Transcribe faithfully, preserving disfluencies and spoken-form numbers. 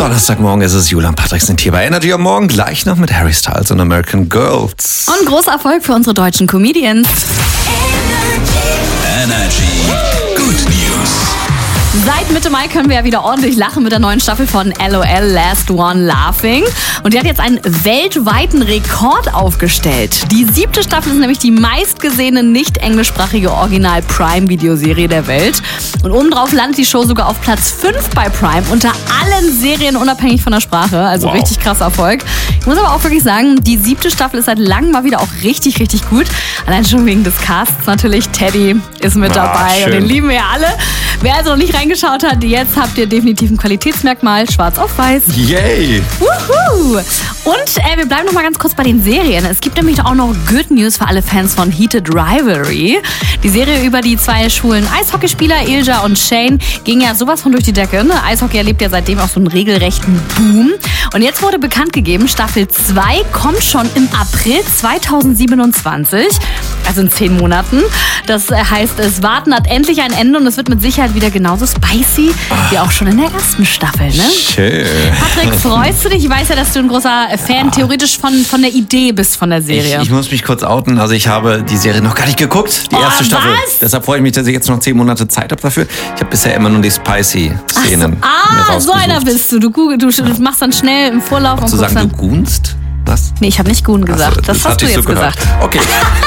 Donnerstagmorgen ist es, Julian Patrick sind hier bei Energy am Morgen, gleich noch mit Harry Styles und American Girls. Und großer Erfolg für unsere deutschen Comedians. Energy Good News. Seit Mitte Mai können wir ja wieder ordentlich lachen mit der neuen Staffel von L O L, Last One Laughing. Und die hat jetzt einen weltweiten Rekord aufgestellt. Die siebte Staffel ist nämlich die meistgesehene nicht englischsprachige Original-Prime-Videoserie der Welt. Und obendrauf landet die Show sogar auf Platz fünf bei Prime unter allen Serien unabhängig von der Sprache. Also Wow. richtig krasser Erfolg. Ich muss aber auch wirklich sagen, die siebte Staffel ist seit langem mal wieder auch richtig, richtig gut. Allein schon wegen des Casts natürlich. Teddy ist mit Ah, dabei schön. und den lieben wir ja alle. Wer also noch nicht reingeschaut hat, jetzt habt ihr definitiv ein Qualitätsmerkmal, schwarz auf weiß. Yay! Wuhu! Und äh, wir bleiben noch mal ganz kurz bei den Serien. Es gibt nämlich auch noch Good News für alle Fans von Heated Rivalry. Die Serie über die zwei schwulen Eishockeyspieler Ilja und Shane ging ja sowas von durch die Decke. Ne? Eishockey erlebt ja seitdem auch so einen regelrechten Boom. Und jetzt wurde bekannt gegeben, Staffel zwei kommt schon im April zweitausendsiebenundzwanzig, also in zehn Monaten. Das heißt, es warten hat endlich ein Ende und es wird mit Sicherheit wieder genauso spicy wie auch schon in der ersten Staffel. Ne? Schön. Patrick, freust du dich? Ich weiß ja, dass du ein großer Fan theoretisch von, von der Idee bist von der Ich, Serie. ich muss mich kurz outen, also ich habe die Serie noch gar nicht geguckt, die Oh, erste Staffel. was? Deshalb freue ich mich, dass ich jetzt noch zehn Monate Zeit habe dafür. Ich habe bisher immer nur die Spicy-Szenen mir Ah, so rausgesucht. einer bist du. Du, google, du du machst dann schnell im Vorlauf und Zu guckst sagen, dann. du gunst? Was? Nee, ich habe nicht Gun gesagt. Achso, das, hast hatte du ich jetzt so gehört. gesagt. Okay.